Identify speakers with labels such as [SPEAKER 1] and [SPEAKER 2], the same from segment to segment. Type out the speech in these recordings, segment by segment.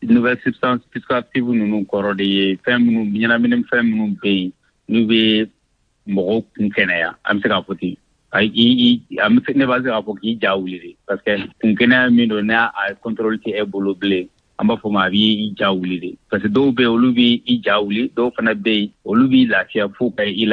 [SPEAKER 1] nouvelle substance psychoactive nous kɔrɔ de ye fɛn minnu ɲɛnamini fɛn minnu bɛ yen n'u bɛ mɔgɔw kun kɛnɛya an bɛ se k'a fɔ ten ne b'a se k'a fɔ k'i ja wuli de parce que kun kɛnɛya min don n'a contrôle tɛ e bolo bilen an b'a fɔ ma a b'i ja wuli de parce que dɔw bɛ yen olu b'i ja wuli dɔw fana bɛ yen olu b'i lafiya fo ka i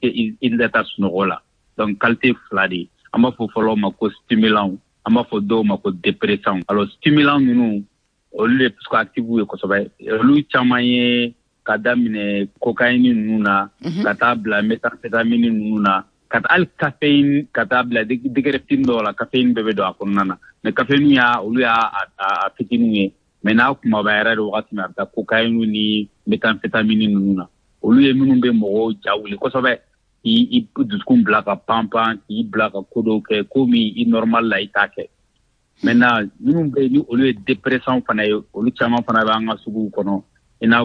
[SPEAKER 1] taa sunɔgɔ la donc qualité fila de an b'a fɔ fɔlɔ ma ko stimulant an b'a fɔ dɔw ma ko dépressant alors stimulant ninnu olu de psychoactive ye kosɛbɛ olu caman ye ka daminɛ cocaïne ninnu na ka taa bila méthamphétamine ninnu na ka taa hali caféine ka taa bila degré fitinin dɔw la caféine bɛɛ bɛ don a kɔnɔna na mais caféine olu y'a fitininw ye mais n'a kumaba yɛrɛ de wagati min a bɛ taa cocaïne ni méthamphétamine ninnu na olu ye minnu bɛ mɔgɔw ja wuli kosɛbɛ k'i dusukun bila ka panpan k'i bila ka ko dɔw kɛ komi i normal la i t'a kɛ maintenant minnu bɛ yen ni olu ye dépressant fana ye olu caman fana bɛ an ka suguw kɔnɔ i n'a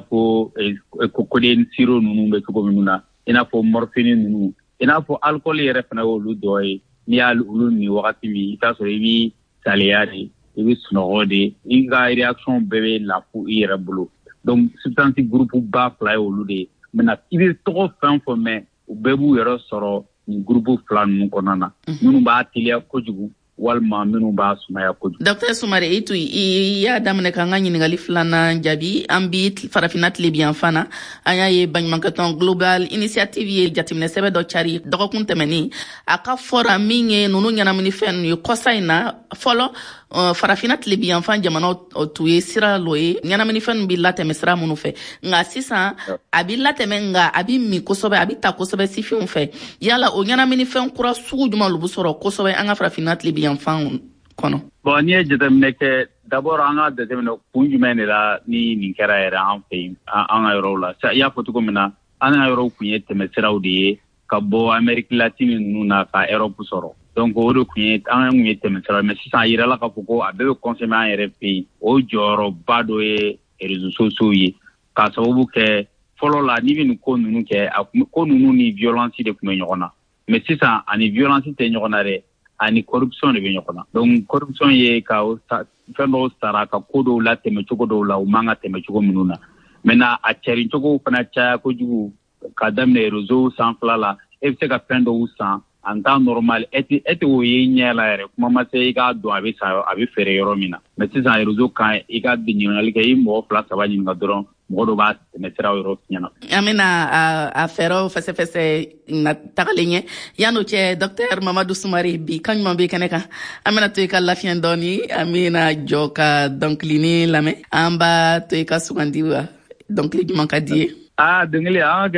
[SPEAKER 1] fɔ codeine sirop ninnu bɛ cogo minnu na i n'a fɔ morphine ninnu i n'a fɔ alcool yɛrɛ fana ye olu dɔ ye n'i y'a olu min wagati min i t'a sɔrɔ i b'i saliya de i bɛ sunɔgɔ de i ka réaction bɛɛ bɛ lafu i yɛrɛ bolo donc substance groupe ba fila ye olu de ye maintenant i bɛ tɔgɔ fɛn fɔ mɛn u bɛɛ b'u yɛrɛ sɔrɔ nin groupe fila ninnu kɔnɔna na minnu b'a teliya kojugu walima minnu b'a sumaya kojugu.
[SPEAKER 2] Dr. Sumare i y'a daminɛ k'an ka ɲininkali filanan jaabi an bi farafinna tile bi yan fana an y'a ye baɲumankɛtɔn global initiative ye jateminɛ sɛbɛn dɔ cari dɔgɔkun tɛmɛnin a ka fɔra min ye ninnu ɲɛnamini fɛn ninnu ye kɔsa in na fɔlɔ farafinna tile bi yan fan jamanaw tun ye sira dɔ ye ɲɛnamini fɛn ninnu bɛ latɛmɛ sira minnu fɛ nka sisan a bɛ latɛmɛ nka a bɛ min kosɛbɛ a bɛ ta kosɛbɛ sifinw fɛ yala o ɲɛnamini fɛn kura sugu jumɛn olu bɛ sɔrɔ kosɛbɛ an ka farafinna tile bi yan fan kɔnɔ.
[SPEAKER 1] Bon n'i ye jateminɛ kɛ d'abord an ka jateminɛ kun jumɛn de la ni nin kɛra yɛrɛ an fɛ yen an ka yɔrɔw la i y'a fɔ cogo min na an ka yɔrɔw kun ye tɛmɛsiraw de ye ka bɔ Amérique latine ninnu na ka Europe sɔrɔ donc o de kun ye an kun ye tɛmɛsiraw mais sisan a yirala k'a fɔ ko a bɛɛ bɛ consommer an yɛrɛ fɛ yen o jɔyɔrɔba dɔ ye réseaux sociaux ye k'a sababu kɛ fɔlɔ la n'i bɛ nin ko ninnu kɛ ko ninnu ni violence de tun bɛ ɲɔgɔn na mais sisan ani violence tɛ ɲɔgɔn na dɛ ani corruption de bɛ ɲɔgɔn na donc corruption ye ka fɛn dɔw sara ka ko dɔw la tɛmɛ cogo dɔw la u man ka tɛmɛ cogo minnu na maintenant a cɛrin cogo fana caya kojugu ka daminɛ réseau sanfɛla la e bɛ se ka fɛn dɔw san en temps normal e tɛ o ye ɲɛ la yɛrɛ kuma ma se i k'a dɔn a bɛ feere yɔrɔ min na mais sisan réseau kan i ka ɲininkali kɛ i mɔgɔ 2-3 ɲininka dɔrɔn mɔgɔ dɔ b'a tɛmɛ siraw yɔrɔ ɲɛna.
[SPEAKER 2] An bɛna a fɛɛrɛw fɛsɛfɛsɛ na tagalen ɲɛ yan'o cɛ Dr. Mamadu Sumare bi kan ɲuman bɛ kɛnɛ kan an bɛna to i ka lafiya dɔɔni an bɛna jɔ ka dɔnkilini lamɛn an b'a to i ka sugandi wa dɔnkili jumɛn ka di ye.
[SPEAKER 1] Dɔnkili an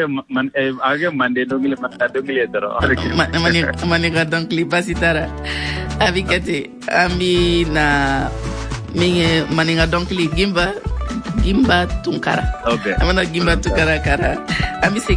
[SPEAKER 1] ka kɛ mande dɔnkili dɔnkili dɔrɔn.
[SPEAKER 2] Mane ka dɔnkili basi t'a la a bɛ kɛ ten an bɛna min ye maninka dɔnkili Gimba Tunkara.
[SPEAKER 1] Okay.
[SPEAKER 2] An bɛna Gimba Tunkara kara an bɛ